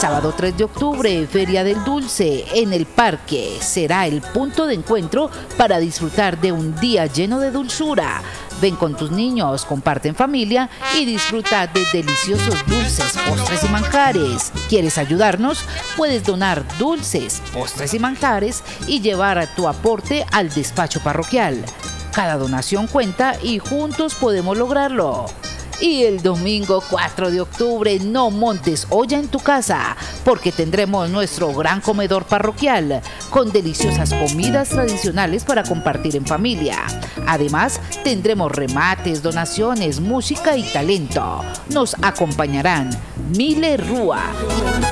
Sábado 3 de octubre, Feria del Dulce en el parque. Será el punto de encuentro para disfrutar de un día lleno de dulzura. Ven con tus niños, comparte en familia y disfruta de deliciosos dulces, postres y manjares. ¿Quieres ayudarnos? Puedes donar dulces, postres y manjares y llevar tu aporte al despacho parroquial. Cada donación cuenta y juntos podemos lograrlo. Y el domingo 4 de octubre no montes olla en tu casa, porque tendremos nuestro gran comedor parroquial con deliciosas comidas tradicionales para compartir en familia. Además, tendremos remates, donaciones, música y talento. Nos acompañarán Mile Rúa,